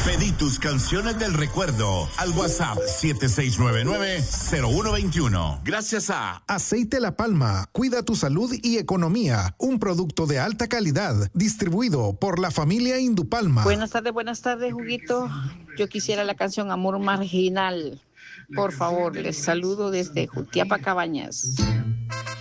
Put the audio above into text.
Pedí tus canciones del recuerdo al WhatsApp 7699-0121. Gracias a Aceite La Palma, cuida tu salud y economía. Un producto de alta calidad, distribuido por la familia Indupalma. Buenas tardes, Juguito. Yo quisiera la canción Amor Marginal. Por favor, les saludo desde Jutiapa, Cabañas.